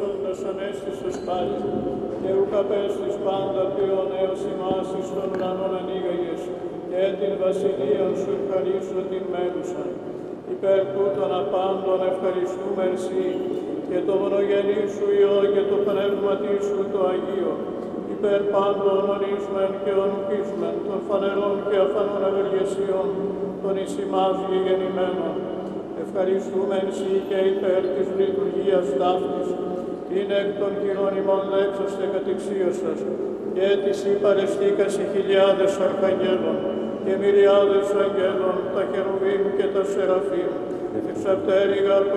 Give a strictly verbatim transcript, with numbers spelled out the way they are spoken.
όντας ανέστησος πάλι, και ουκ απέστης πάντα ποιον έως ημάς εις των ουρανών ανοίγαγες, και την βασιλείαν σου ευχαρίσω την μέλουσαν. Υπέρ τούτων απάντων ευχαριστούμε εσύ, και το μονογενή σου Υιό και το πνεύματι σου το Αγίο, υπέρ πάντων ονείσμεν και ονουκίσμεν, των φανερών και αφανών ευεργεσιών, των εις ημάς γηγενημένων. Ευχαριστούμε εσύ και υπέρ της λειτουργίας ταύτης, την εκ των χειρών ημών λέξαστε κατεξίωσας, και της υπαρεστήκασι χιλιάδες αρχαγγέλων, και μυριάδες αγγέλων, τα χερουβίμ και τα σεραφείμ, εξαπτέρυγα